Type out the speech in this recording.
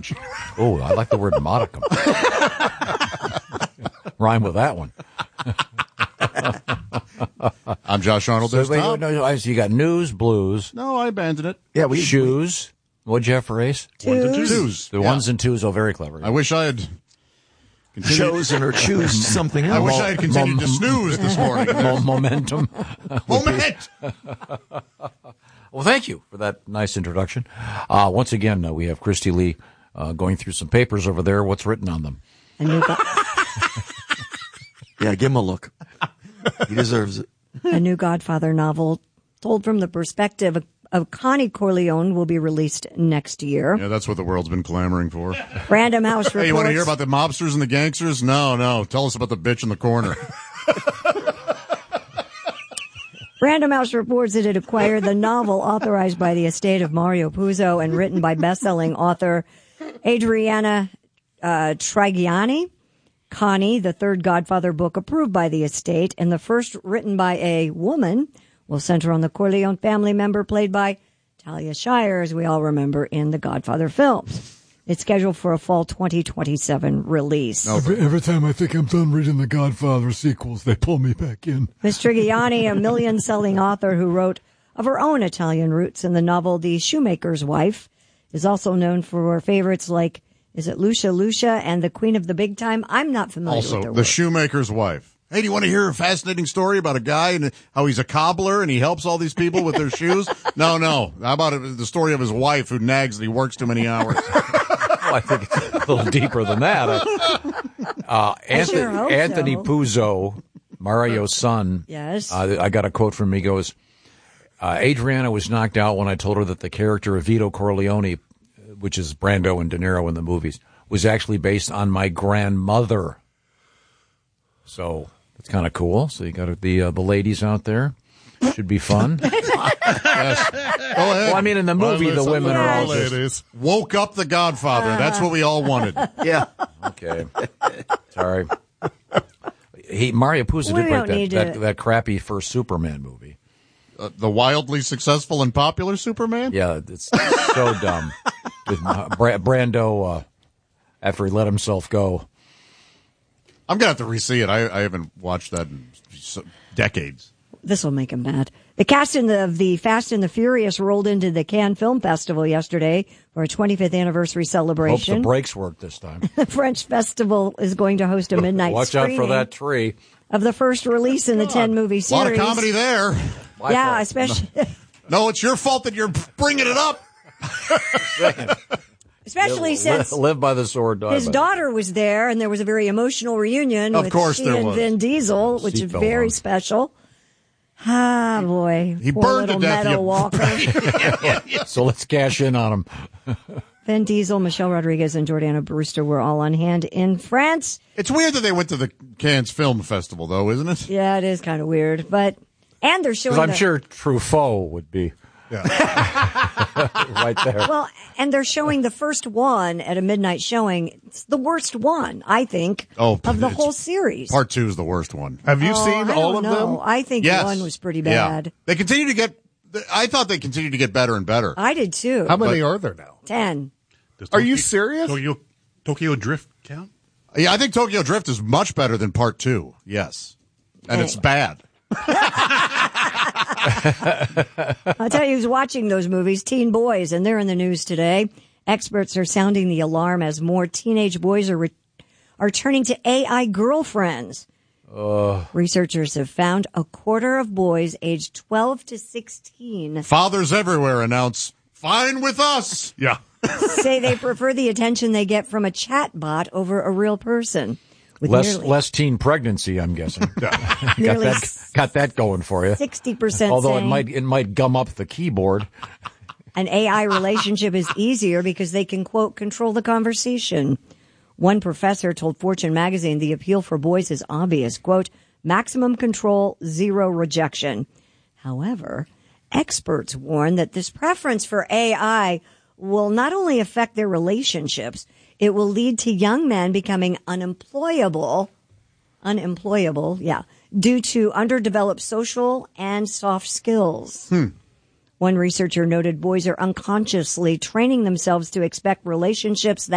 Age. Oh, I like the word modicum. Rhyme with that one. I'm Josh Arnold. So, you got news, blues. No, I abandoned it. Yeah, shoes. What'd you have for Ace? Ones and twos. The ones and twos. Oh, very clever. I wish I had chosen or choose something else. I wish I had continued to snooze this morning. Momentum. Moment. Well, thank you for that nice introduction. Once again, we have Christy Lee going through some papers over there. What's written on them? Yeah, give him a look. He deserves it. A new Godfather novel told from the perspective of Connie Corleone will be released next year. Yeah, that's what the world's been clamoring for. Random House reports. Hey, you want to hear about the mobsters and the gangsters? No. Tell us about the bitch in the corner. Random House reports that it acquired the novel authorized by the estate of Mario Puzo and written by best-selling author Adriana Trigiani. Connie, the third Godfather book approved by the estate, and the first written by a woman, will center on the Corleone family member played by Talia Shire, as we all remember in the Godfather films. It's scheduled for a fall 2027 release. Every time I think I'm done reading the Godfather sequels, they pull me back in. Ms. Trigiani, a million-selling author who wrote of her own Italian roots in the novel The Shoemaker's Wife, is also known for her favorites like, is it Lucia and the Queen of the Big Time? I'm not familiar with her Also, work. The Shoemaker's Wife. Hey, do you want to hear a fascinating story about a guy and how he's a cobbler and he helps all these people with their shoes? No. How about the story of his wife who nags that he works too many hours? Well, I think it's a little deeper than that. Anthony Puzo, Mario's son. Yes. I got a quote from him. He goes, Adriana was knocked out when I told her that the character of Vito Corleone, which is Brando and De Niro in the movies, was actually based on my grandmother. So it's kind of cool. So you got the ladies out there. Should be fun. Yes. Go ahead. Well, I mean, in the movie, the women are all just woke up the Godfather. That's what we all wanted. Yeah. Okay. Sorry. Mario Puzo did write that crappy first Superman movie. The wildly successful and popular Superman? Yeah, it's so dumb. With Brando, after he let himself go. I'm going to have to re-see it. I haven't watched that in decades. This will make him mad. The cast of the Fast and the Furious rolled into the Cannes Film Festival yesterday for a 25th anniversary celebration. Hope the brakes work this time. The French festival is going to host a midnight Watch out for screening that tree. of the first release in the 10-movie series. A lot of comedy there. Yeah, especially... No, it's your fault that you're bringing it up. Especially since live by the sword, die his by daughter was there, and there was a very emotional reunion Of with course she there and was. Vin Diesel, which is very special. Ah, boy. He Poor burned to little death. Meadow Walker. So let's cash in on him. Vin Diesel, Michelle Rodriguez, and Jordana Brewster were all on hand in France. It's weird that they went to the Cannes Film Festival, though, isn't it? Yeah, it is kind of weird, and they're showing. Because I'm sure Truffaut would be right there. Well, and they're showing the first one at a midnight showing. It's the worst one, I think, of the whole series. Part 2 is the worst one. Have you seen all of them? I think one was pretty bad. Yeah. They continue to get. I thought they continued to get better and better. I did too. How many are there now? 10. Are you serious? Tokyo Drift count? Yeah, I think Tokyo Drift is much better than Part 2. Yes, and it's bad. I'll tell you who's watching those movies, teen boys, and they're in the news today. Experts are sounding the alarm as more teenage boys are turning to AI girlfriends. Researchers have found a quarter of boys aged 12 to 16 Fathers everywhere announce, "Fine with us." Yeah. say they prefer the attention they get from a chat bot over a real person. With less teen pregnancy, I'm guessing. got that going for you. 60%. Although it might gum up the keyboard. An AI relationship is easier because they can, quote, control the conversation. One professor told Fortune magazine the appeal for boys is obvious, quote, maximum control, zero rejection. However, experts warn that this preference for AI will not only affect their relationships, it will lead to young men becoming unemployable, due to underdeveloped social and soft skills. One researcher noted boys are unconsciously training themselves to expect relationships that